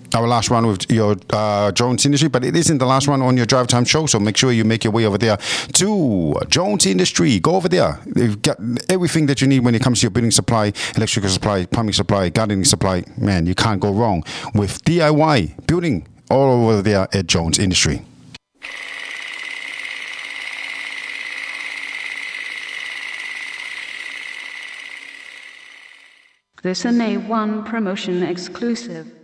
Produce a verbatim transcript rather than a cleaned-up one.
our last one with your uh, Jones Industry, but it isn't the last one on your Drive Time show, so make sure you make your way over there to Jones Industry. Go over there. They've got everything that you need when it comes to your building supply, electrical supply, plumbing supply, gardening supply. Man, you can't go wrong with D I Y building all over there at Jones Industry. This is a one promotion exclusive.